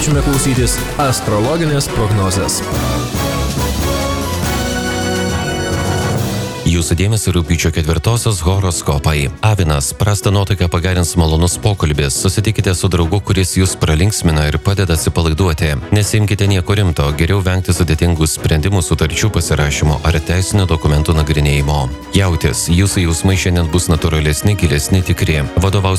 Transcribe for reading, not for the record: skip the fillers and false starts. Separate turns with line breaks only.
kviečiame klausytis astrologinės prognozės.
Jūsų dėmesio rugpjūčio 4-osios horoskopai. Avinas, prastą nuotaiką pagerins malonus pokalbis. Susitikite su draugu, kuris jūs pralinksmina ir padeda atsipalaiduoti. Nesiimkite nieko rimto, geriau vengti sudėtingų sprendimų, sutarčių pasirašymo ar teisinių dokumentų nagrinėjimo. Jautis, jūsų jausmai šiandien bus natūralesni, gilesni, tikri. Vadovaus